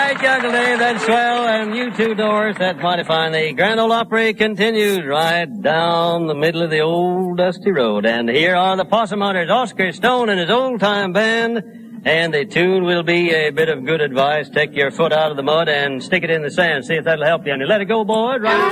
right, Uncle Dave, that's swell. And you two, Doris, that's mighty fine. The Grand Ole Opry continues right down the middle of the old dusty road. And here are the Possum Hunters, Oscar Stone and his old-time band. And the tune will be a bit of good advice. Take your foot out of the mud and stick it in the sand. See if that'll help you. And you let it go, boys. Right.